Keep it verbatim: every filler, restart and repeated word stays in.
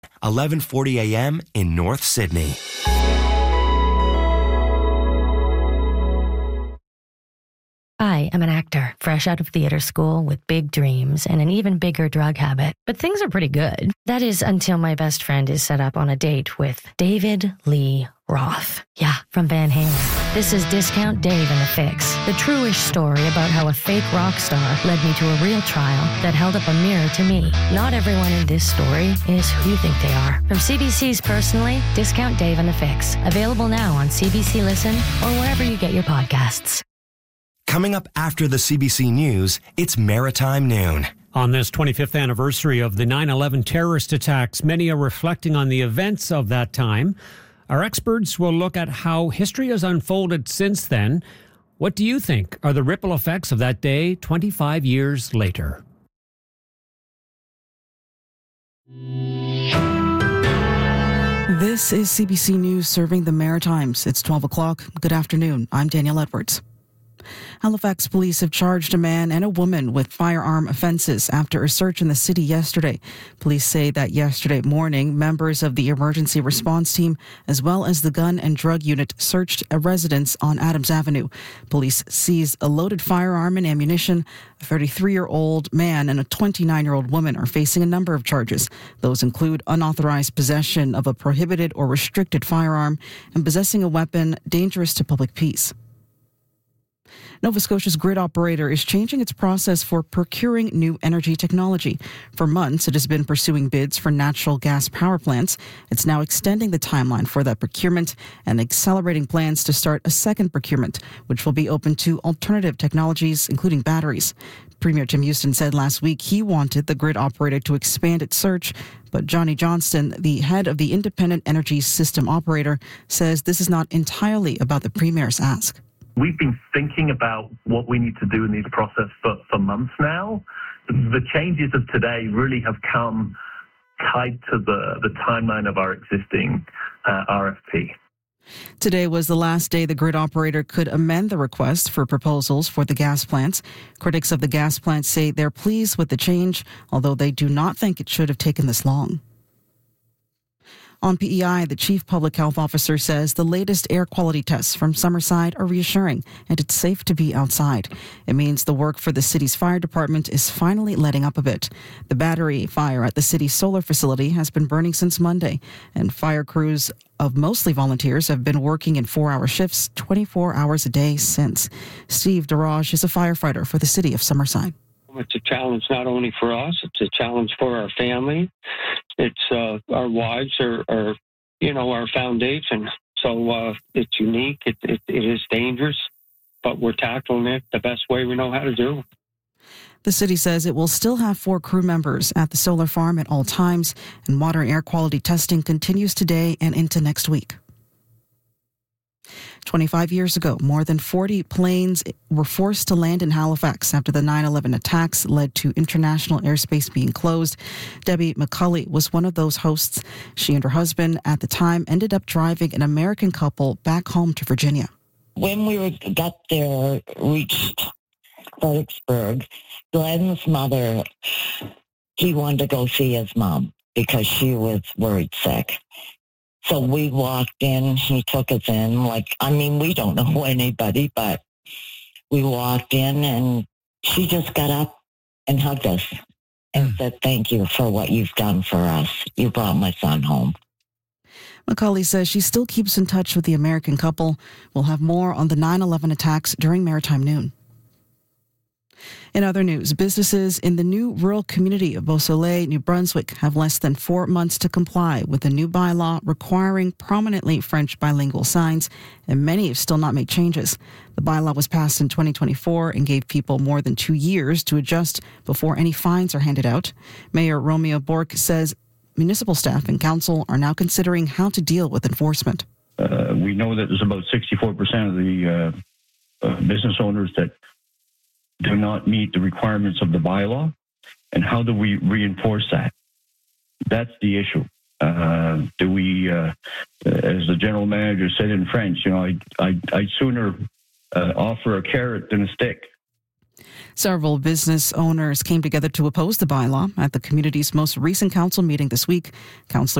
eleven forty a.m. in North Sydney. I am an actor, fresh out of theater school with big dreams and an even bigger drug habit. But things are pretty good. That is until my best friend is set up on a date with David Lee Roth. Yeah, from Van Halen. This is Discount Dave and the Fix, the true-ish story about how a fake rock star led me to a real trial that held up a mirror to me. Not everyone in this story is who you think they are. From C B C's Personally, Discount Dave and the Fix. Available now on C B C Listen or wherever you get your podcasts. Coming up after the C B C News, it's Maritime Noon. On this twenty-fifth anniversary of the nine eleven terrorist attacks, many are reflecting on the events of that time. Our experts will look at how history has unfolded since then. What do you think are the ripple effects of that day twenty-five years later? This is C B C News serving the Maritimes. It's twelve o'clock. Good afternoon. I'm Danielle Edwards. Halifax police have charged a man and a woman with firearm offences after a search in the city yesterday. Police say that yesterday morning, members of the emergency response team, as well as the gun and drug unit, searched a residence on Adams Avenue. Police seized a loaded firearm and ammunition. A thirty-three-year-old man and a twenty-nine-year-old woman are facing a number of charges. Those include unauthorized possession of a prohibited or restricted firearm and possessing a weapon dangerous to public peace. Nova Scotia's grid operator is changing its process for procuring new energy technology. For months, it has been pursuing bids for natural gas power plants. It's now extending the timeline for that procurement and accelerating plans to start a second procurement, which will be open to alternative technologies, including batteries. Premier Tim Houston said last week he wanted the grid operator to expand its search, but Johnny Johnston, the head of the Independent Energy System Operator, says this is not entirely about the Premier's ask. We've been thinking about what we need to do in this process for, for months now. The changes of today really have come tied to the, the timeline of our existing uh, R F P. Today was the last day the grid operator could amend the request for proposals for the gas plants. Critics of the gas plants say they're pleased with the change, although they do not think it should have taken this long. On P E I, the chief public health officer says the latest air quality tests from Summerside are reassuring and it's safe to be outside. It means the work for the city's fire department is finally letting up a bit. The battery fire at the city's solar facility has been burning since Monday, and fire crews of mostly volunteers have been working in four-hour shifts, twenty-four hours a day since. Steve Daraj is a firefighter for the city of Summerside. It's a challenge not only for us, it's a challenge for our family. It's uh, our wives are, are, you know, our foundation. So uh, it's unique. It, it, it is dangerous, but we're tackling it the best way we know how to do. The city says it will still have four crew members at the solar farm at all times, and water and air quality testing continues today and into next week. twenty-five years ago, more than forty planes were forced to land in Halifax after the nine eleven attacks led to international airspace being closed. Debbie McCulley was one of those hosts. She and her husband at the time ended up driving an American couple back home to Virginia. When we were, got there, reached Fredericksburg, Glenn's mother, he wanted to go see his mom because she was worried sick. So we walked in, he took us in, like, I mean, we don't know anybody, but we walked in and she just got up and hugged us and said, thank you for what you've done for us. You brought my son home. McCulley says she still keeps in touch with the American couple. We'll have more on the nine eleven attacks during Maritime Noon. In other news, businesses in the new rural community of Beausoleil, New Brunswick, have less than four months to comply with the new bylaw requiring prominently French bilingual signs, and many have still not made changes. The bylaw was passed in twenty twenty-four and gave people more than two years to adjust before any fines are handed out. Mayor Romeo Bourque says municipal staff and council are now considering how to deal with enforcement. Uh, we know that there's about sixty-four percent of the uh, uh, business owners that do not meet the requirements of the bylaw, and how do we reinforce that? That's the issue. Uh, do we, uh, as the general manager said in French, you know, I, I, I'd sooner uh, offer a carrot than a stick. Several business owners came together to oppose the bylaw at the community's most recent council meeting this week. Councillor